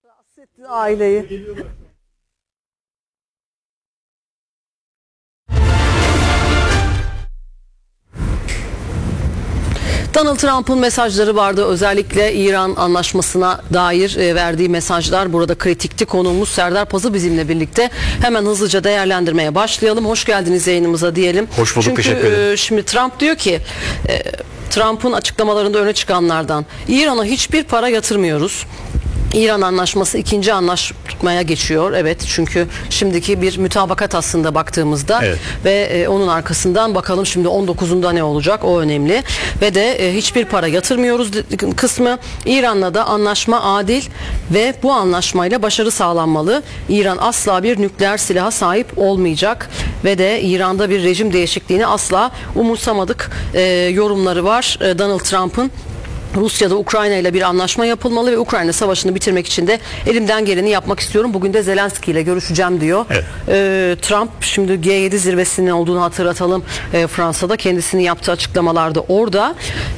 Rahatsız ettin aileyi. Donald Trump'ın mesajları vardı. Özellikle İran anlaşmasına dair verdiği mesajlar burada kritikti. Konuğumuz Serdar Pazı bizimle birlikte. Hemen hızlıca değerlendirmeye başlayalım. Hoş geldiniz yayınımıza diyelim. Hoş bulduk, teşekkür ederim. Şimdi Trump diyor ki Trump'ın açıklamalarında öne çıkanlardan İran'a hiçbir para yatırmıyoruz. İran anlaşması ikinci anlaşmaya geçiyor. Evet, çünkü şimdiki bir mütabakat aslında baktığımızda, evet. Ve onun arkasından bakalım şimdi 19'unda ne olacak, o önemli. Ve de hiçbir para yatırmıyoruz kısmı. İran'la da anlaşma adil ve bu anlaşmayla başarı sağlanmalı. İran asla bir nükleer silaha sahip olmayacak ve de İran'da bir rejim değişikliğini asla umursamadık yorumları var Donald Trump'ın. Rusya'da Ukrayna ile bir anlaşma yapılmalı ve Ukrayna savaşını bitirmek için de elimden geleni yapmak istiyorum. Bugün de Zelenski ile görüşeceğim diyor. Evet. Trump şimdi G7 zirvesinin olduğunu hatırlatalım. Fransa'da kendisinin yaptığı açıklamalarda orada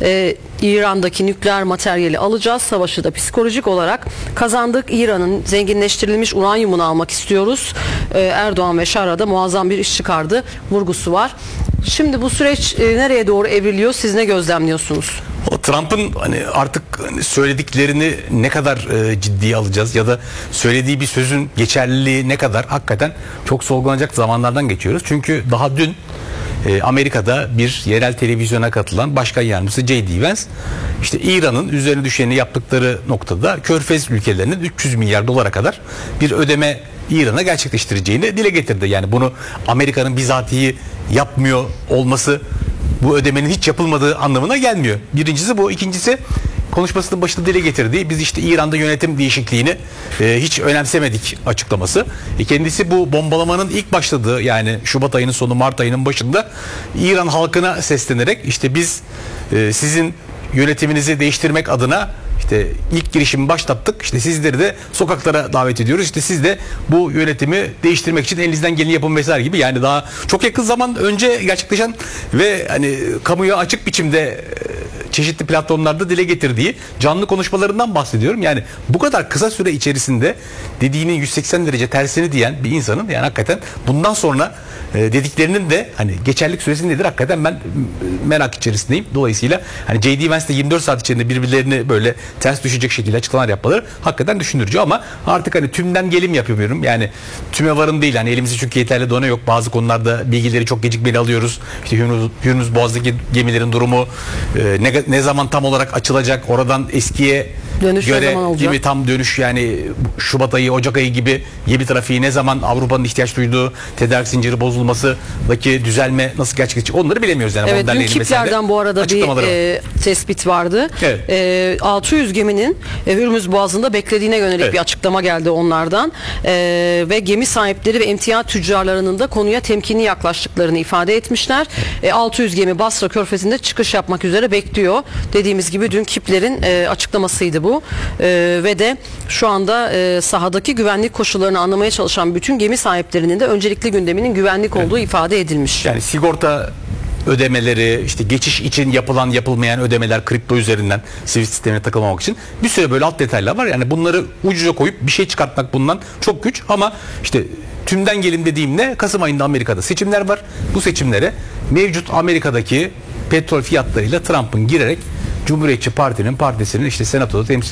İran'daki nükleer materyali alacağız. Savaşı da psikolojik olarak kazandık. İran'ın zenginleştirilmiş uranyumunu almak istiyoruz. Erdoğan ve Şara'da muazzam bir iş çıkardı vurgusu var. Şimdi bu süreç nereye doğru evriliyor? Siz ne gözlemliyorsunuz? O Trump'ın artık söylediklerini ne kadar ciddiye alacağız ya da söylediği bir sözün geçerliliği ne kadar, hakikaten çok sorgulanacak zamanlardan geçiyoruz. Çünkü daha dün Amerika'da bir yerel televizyona katılan Başkan Yardımcısı J.D. Vance işte İran'ın üzerine düşeni yaptıkları noktada Körfez ülkelerinin 300 milyar dolara kadar bir ödeme İran'a gerçekleştireceğini dile getirdi. Yani bunu Amerika'nın bizatihi yapmıyor olması bu ödemenin hiç yapılmadığı anlamına gelmiyor. Birincisi bu. İkincisi, konuşmasının başında dile getirdiği biz işte İran'da yönetim değişikliğini hiç önemsemedik açıklaması. Kendisi bu bombalamanın ilk başladığı, yani Şubat ayının sonu Mart ayının başında İran halkına seslenerek işte biz sizin yönetiminizi değiştirmek adına İşte ilk girişimi başlattık. İşte sizleri de sokaklara davet ediyoruz. İşte siz de bu yönetimi değiştirmek için elinizden geleni yapın vesaire gibi. Yani daha çok yakın zaman önce gerçekleşen ve kamuya açık biçimde çeşitli platformlarda dile getirdiği canlı konuşmalarından bahsediyorum. Yani bu kadar kısa süre içerisinde dediğinin 180 derece tersini diyen bir insanın hakikaten bundan sonra dediklerinin de geçerlilik süresi nedir, hakikaten ben merak içerisindeyim. Dolayısıyla J.D. Vance de 24 saat içinde birbirlerini böyle ters düşecek şekilde açıklamalar yapmaları hakikaten düşündürücü, ama artık tümden gelim yapamıyorum. Yani tüme varım değil. Elimizde çünkü yeterli done yok. Bazı konularda bilgileri çok gecikmeli alıyoruz. İşte Hürmüz Boğazı'ndaki gemilerin durumu ne zaman tam olarak açılacak, oradan eskiye dönüş göre değil mi, tam dönüş, yani Şubat ayı, Ocak ayı gibi gemi trafiği ne zaman, Avrupa'nın ihtiyaç duyduğu tedarik zinciri bozulmasındaki düzelme nasıl gerçekleşecek, onları bilemiyoruz. Evet, dün Kipler'den bu arada bir tespit vardı. Evet. 600 geminin Hürmüz Boğazı'nda beklediğine yönelik bir açıklama geldi onlardan. Ve gemi sahipleri ve emtia tüccarlarının da konuya temkinli yaklaştıklarını ifade etmişler. 600 gemi Basra Körfezi'nde çıkış yapmak üzere bekliyor. Dediğimiz gibi dün Kipler'in açıklamasıydı bu. Ve de şu anda sahadaki güvenlik koşullarını anlamaya çalışan bütün gemi sahiplerinin de öncelikli gündeminin güvenlik olduğu ifade edilmiş. Yani sigorta ödemeleri, işte geçiş için yapılan yapılmayan ödemeler kripto üzerinden sivil sistemine takılmamak için bir sürü böyle alt detaylar var. Yani bunları ucuca koyup bir şey çıkartmak bundan çok güç, ama işte tümden gelin dediğim ne? Kasım ayında Amerika'da seçimler var. Bu seçimlere mevcut Amerika'daki petrol fiyatlarıyla Trump'ın girerek Cumhuriyetçi Parti'nin partisinin işte senatoda temsil